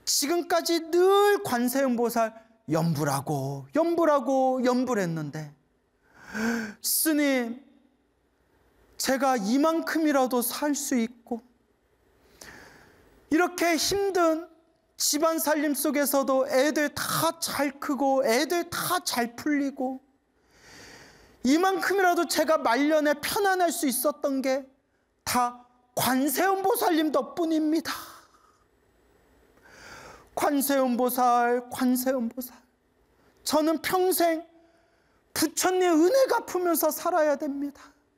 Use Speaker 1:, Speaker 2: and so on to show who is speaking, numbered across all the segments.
Speaker 1: 지금까지 늘 관세음보살 염불하고 염불했는데, 스님, 제가 이만큼이라도 살 수 있고 이렇게 힘든 집안 살림 속에서도 애들 다 잘 크고 애들 다 잘 풀리고 이만큼이라도 제가 말년에 편안할 수 있었던 게 다 관세음보살님 덕분입니다. 관세음보살. 저는 평생 부처님 은혜 갚으면서 살아야 됩니다.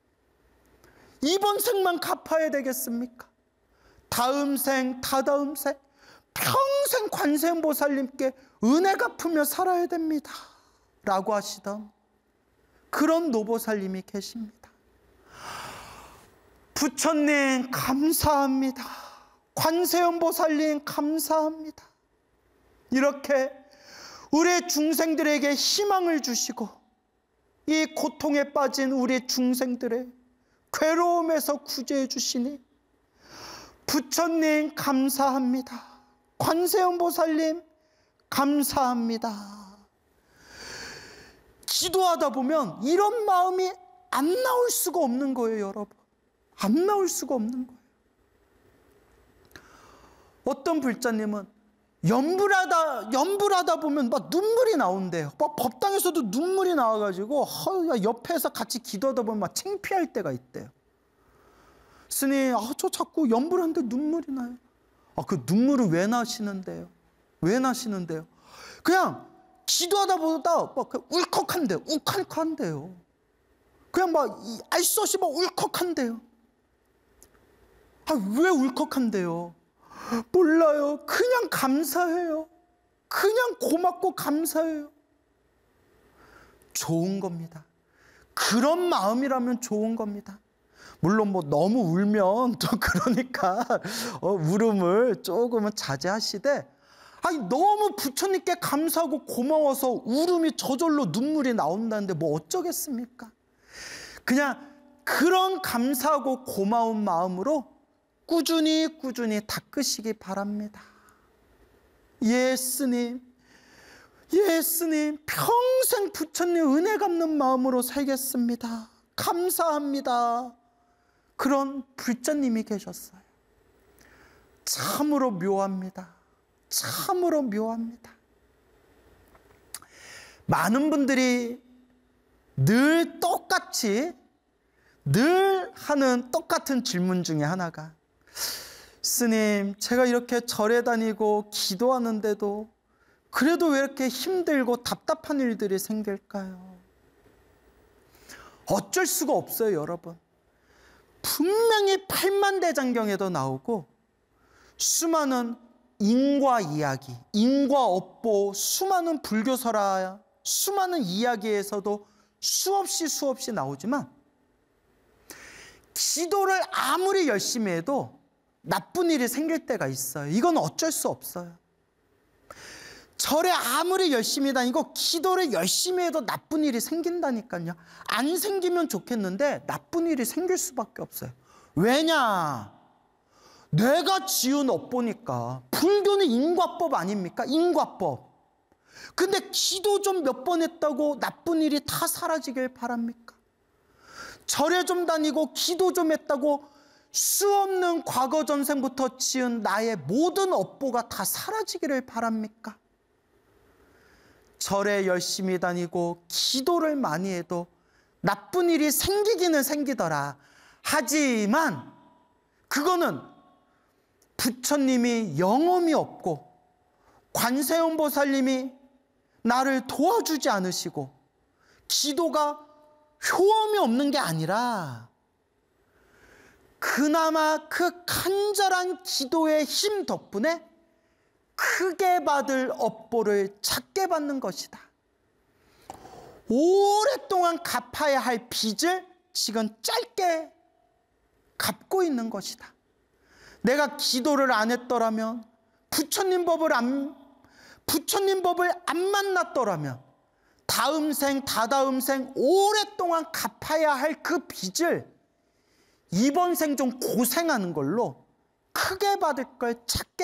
Speaker 1: 이번 생만 갚아야 되겠습니까? 다음 생, 다다음 생, 평생 관세음보살님께 은혜 갚으며 살아야 됩니다 라고 하시던 그런 노보살님이 계십니다. 부처님 감사합니다. 관세음보살님 감사합니다. 이렇게 우리 중생들에게 희망을 주시고 이 고통에 빠진 우리 중생들의 괴로움에서 구제해 주시니 부처님 감사합니다. 관세음보살님 감사합니다. 기도하다 보면 이런 마음이 안 나올 수가 없는 거예요, 여러분. 안 나올 수가 없는 거예요. 어떤 불자님은 염불하다 보면 막 눈물이 나온대요. 막 법당에서도 눈물이 나와가지고 옆에서 같이 기도하다 보면 막 창피할 때가 있대요. 스님, 저 자꾸 염불하는데 눈물이 나요. 그 눈물은 왜 나시는데요? 그냥 기도하다 보다 막 울컥한대요. 욱한데요. 그냥 막 알 수 없이 막 울컥한대요. 왜 울컥한대요? 몰라요. 그냥 감사해요. 그냥 고맙고 감사해요. 좋은 겁니다. 그런 마음이라면 좋은 겁니다. 물론 너무 울면 또 그러니까 울음을 조금은 자제하시되, 너무 부처님께 감사하고 고마워서 울음이 저절로 눈물이 나온다는데 어쩌겠습니까? 그냥 그런 감사하고 고마운 마음으로 꾸준히 닦으시기 바랍니다. 예, 스님. 평생 부처님 은혜 갚는 마음으로 살겠습니다. 감사합니다. 그런 불자님이 계셨어요. 참으로 묘합니다. 많은 분들이 늘 하는 똑같은 질문 중에 하나가, 스님, 제가 이렇게 절에 다니고 기도하는데도 그래도 왜 이렇게 힘들고 답답한 일들이 생길까요? 어쩔 수가 없어요, 여러분. 분명히 팔만대장경에도 나오고 수많은 인과 이야기, 인과 업보, 수많은 불교설화, 수많은 이야기에서도 수없이 나오지만, 기도를 아무리 열심히 해도 나쁜 일이 생길 때가 있어요. 이건 어쩔 수 없어요. 절에 아무리 열심히 다니고 기도를 열심히 해도 나쁜 일이 생긴다니까요. 안 생기면 좋겠는데 나쁜 일이 생길 수밖에 없어요. 왜냐? 내가 지은 업보니까. 불교는 인과법 아닙니까? 인과법. 근데 기도 좀 몇 번 했다고 나쁜 일이 다 사라지길 바랍니까? 절에 좀 다니고 기도 좀 했다고 수없는 과거 전생부터 지은 나의 모든 업보가 다 사라지기를 바랍니까? 절에 열심히 다니고 기도를 많이 해도 나쁜 일이 생기기는 생기더라. 하지만 그거는 부처님이 영험이 없고 관세음보살님이 나를 도와주지 않으시고 기도가 효험이 없는 게 아니라 그나마 그 간절한 기도의 힘 덕분에 크게 받을 업보를 작게 받는 것이다. 오랫동안 갚아야 할 빚을 지금 짧게 갚고 있는 것이다. 내가 기도를 안 했더라면, 부처님 법을 안 만났더라면 다음 생, 다다음 생 오랫동안 갚아야 할 그 빚을 이번 생 좀 고생하는 걸로 크게 받을 걸 작게